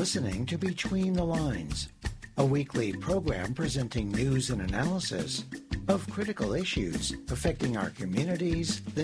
listening to Between the Lines, a weekly program presenting news and analysis of critical issues affecting our communities, the